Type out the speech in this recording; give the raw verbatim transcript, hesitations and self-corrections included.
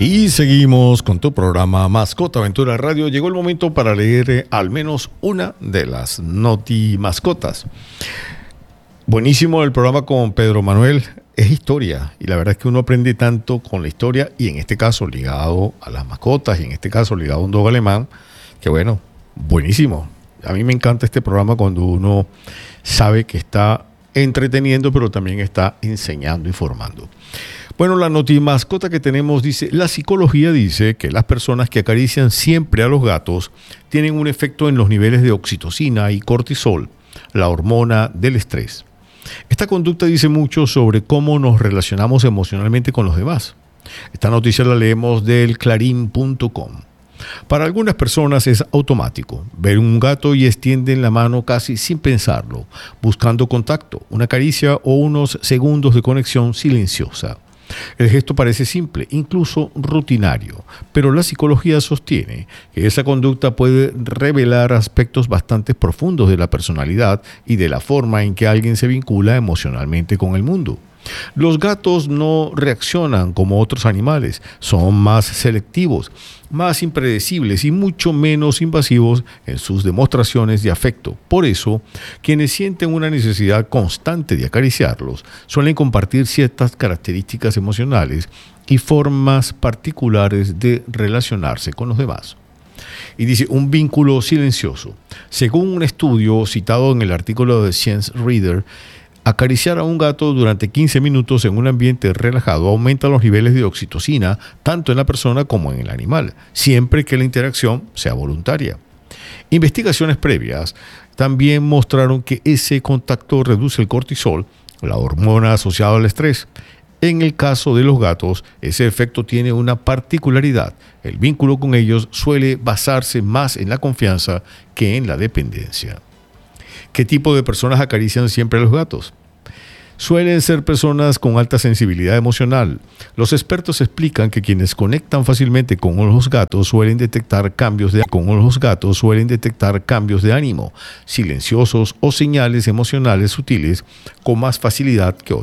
Y seguimos con tu programa Mascota Aventura Radio. Llegó el momento para leer eh, al menos una de las noti mascotas. Buenísimo el programa con Pedro Manuel. Es historia y la verdad es que uno aprende tanto con la historia y en este caso ligado a las mascotas y en este caso ligado a un dog alemán que bueno, buenísimo. A mí me encanta este programa cuando uno sabe que está entreteniendo pero también está enseñando y formando. Bueno, la notimascota que tenemos dice, la psicología dice que las personas que acarician siempre a los gatos tienen un efecto en los niveles de oxitocina y cortisol, la hormona del estrés. Esta conducta dice mucho sobre cómo nos relacionamos emocionalmente con los demás. Esta noticia la leemos del clarín punto com. Para algunas personas es automático. Ver un gato y extienden la mano casi sin pensarlo, buscando contacto, una caricia o unos segundos de conexión silenciosa. El gesto parece simple, incluso rutinario, pero la psicología sostiene que esa conducta puede revelar aspectos bastante profundos de la personalidad y de la forma en que alguien se vincula emocionalmente con el mundo. Los gatos no reaccionan como otros animales, son más selectivos, más impredecibles y mucho menos invasivos en sus demostraciones de afecto. Por eso, quienes sienten una necesidad constante de acariciarlos suelen compartir ciertas características emocionales y formas particulares de relacionarse con los demás. Y dice, un vínculo silencioso. Según un estudio citado en el artículo de Science Reader, acariciar a un gato durante quince minutos en un ambiente relajado aumenta los niveles de oxitocina tanto en la persona como en el animal, siempre que la interacción sea voluntaria. Investigaciones previas también mostraron que ese contacto reduce el cortisol, la hormona asociada al estrés. En el caso de los gatos, ese efecto tiene una particularidad. El vínculo con ellos suele basarse más en la confianza que en la dependencia. ¿Qué tipo de personas acarician siempre a los gatos? Suelen ser personas con alta sensibilidad emocional. Los expertos explican que quienes conectan fácilmente con los gatos suelen detectar cambios de, con los gatos suelen detectar cambios de ánimo, silenciosos o señales emocionales sutiles con más facilidad que otros.